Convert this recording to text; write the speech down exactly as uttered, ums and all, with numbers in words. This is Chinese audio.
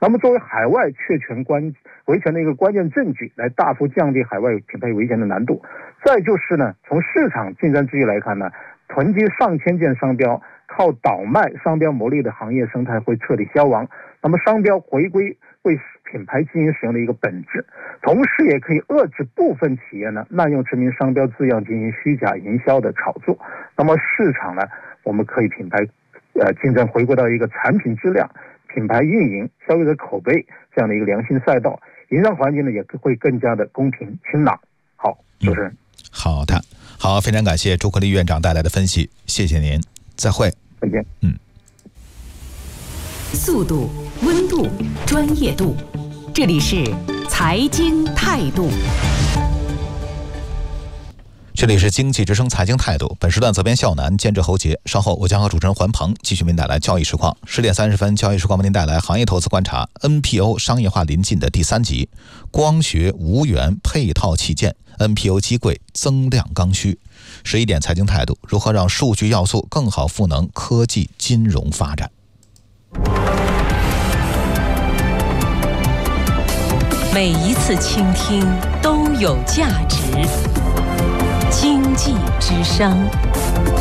那么作为海外确权关维权的一个关键证据，来大幅降低海外品牌维权的难度。再就是呢，从市场竞争之余来看呢，囤积上千件商标，靠倒卖商标牟利的行业生态会彻底消亡。那么商标回归为品牌经营使用的一个本质，同时也可以遏制部分企业呢滥用知名商标字样进行虚假营销的炒作。那么市场呢，我们可以品牌呃竞争回归到一个产品质量、品牌运营、消费者口碑这样的一个良性赛道，营商环境呢也会更加的公平清朗。好，主持人。嗯， 好的，好，非常感谢朱克立院长带来的分析，谢谢您，再会。 再见。 嗯。 速度、温度、专业度，这里是财经态度。 这里是经济之声财经态度，本时段责编笑南，监制侯杰。稍后我将和主持人环鹏继续为您带来交易实况。十点三十分，交易实况为您带来行业投资观察 N P O 商业化临近的第三集，光学无源配套器件 N P O 机柜增量刚需。十一点财经态度，如何让数据要素更好赋能科技金融发展。 每一次倾听都有价值。经济之声。